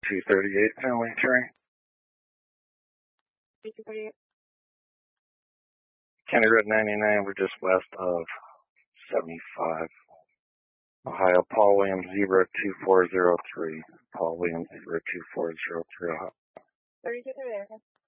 238 Family Tree. 238. County Road 99, we're just west of 75. Ohio, Paul Williams, 02403. Paul Williams, 02403. 3238.